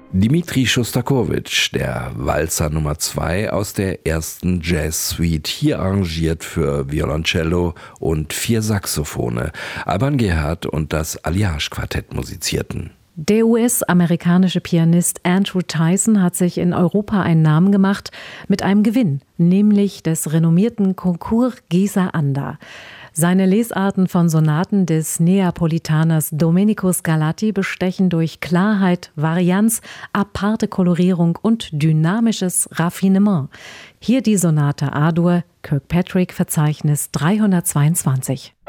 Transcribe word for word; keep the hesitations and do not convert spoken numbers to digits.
Dmitri Schostakowitsch, der Walzer Nummer zwei aus der ersten Jazz-Suite, hier arrangiert für Violoncello und vier Saxophone. Alban Gerhard und das Alliage-Quartett musizierten. Der U S-amerikanische Pianist Andrew Tyson hat sich in Europa einen Namen gemacht mit einem Gewinn, nämlich des renommierten Concours Gesa Anda. Seine Lesarten von Sonaten des Neapolitaners Domenico Scarlatti bestechen durch Klarheit, Varianz, aparte Kolorierung und dynamisches Raffinement. Hier die Sonate A-Dur, Kirkpatrick-Verzeichnis dreihundertzweiundzwanzig.